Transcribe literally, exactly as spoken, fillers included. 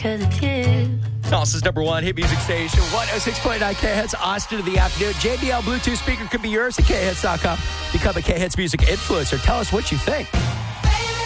because it's you. Tulsa's number one hit music station, one oh six point nine K-Hits, Austin of the afternoon. J B L Bluetooth speaker could be yours at K Hits dot com. Become a K-Hits music influencer. Tell us what you think.